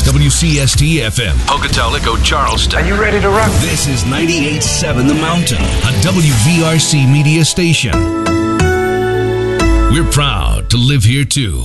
WCST FM, Pocatello, Charleston. Are you ready to rock? This is 98.7 The Mountain, a WVRC media station. We're proud to live here too.